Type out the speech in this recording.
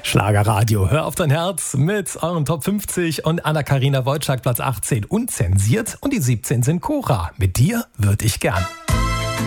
Schlagerradio, hör auf dein Herz mit euren Top 50 und Anna-Karina Wojcik Platz 18 unzensiert und die 17 sind Cora. Mit dir würd ich gern.